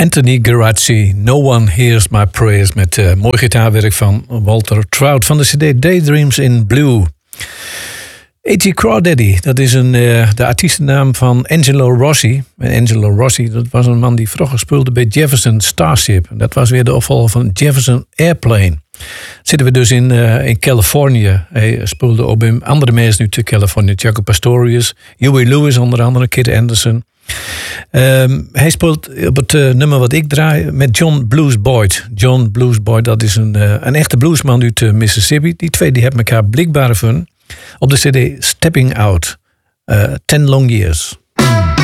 Anthony Geraci, No One Hears My Prayers, met mooi gitaarwerk van Walter Trout van de cd Daydreams in Blue. A.T. Crawdaddy, dat is de artiestennaam van Angelo Rossi. En Angelo Rossi, dat was een man die vroeger speelde bij Jefferson Starship. Dat was weer de opvolger van Jefferson Airplane. Zitten we dus in Californië. Hij speelde ook bij andere mensen nu te Californië. Jaco Pastorius, Huey Lewis onder andere, Kid Anderson. Hij speelt op het nummer wat ik draai met John Blues Boyd. John Blues Boyd, dat is een echte bluesman uit Mississippi. Die twee die hebben elkaar blikbaar gevonden op de cd Stepping Out. 10 Long Years.